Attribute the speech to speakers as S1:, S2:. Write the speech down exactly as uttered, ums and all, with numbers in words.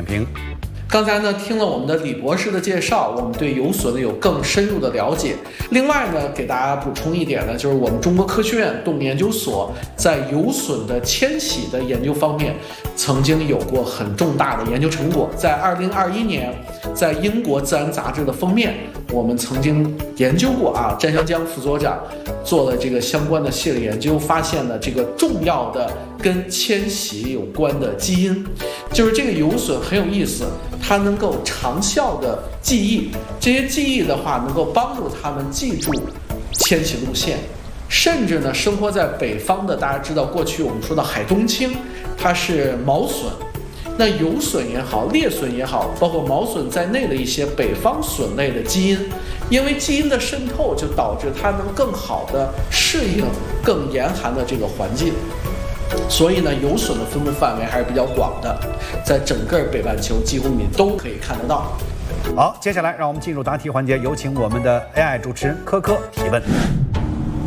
S1: 评。
S2: 刚才呢，听了我们的李博士的介绍，我们对有隼呢有更深入的了解。另外呢，给大家补充一点呢，就是我们中国科学院动物研究所在有隼的迁徙的研究方面，曾经有过很重大的研究成果。在二零二一年，在英国自然杂志的封面，我们曾经研究过啊，詹湘江副所长做了这个相关的系列研究，发现了这个重要的跟迁徙有关的基因。就是这个有隼很有意思，它能够长效的记忆，这些记忆的话能够帮助它们记住迁徙路线，甚至呢生活在北方的，大家知道过去我们说的海东青，它是毛隼，那有隼也好，猎隼也好，包括毛隼在内的一些北方隼类的基因，因为基因的渗透，就导致它能更好的适应更严寒的这个环境。所以呢，有隼的分布范围还是比较广的，在整个北半球几乎你都可以看得到。
S1: 好，接下来让我们进入答题环节，有请我们的 A I 主持人科科提问。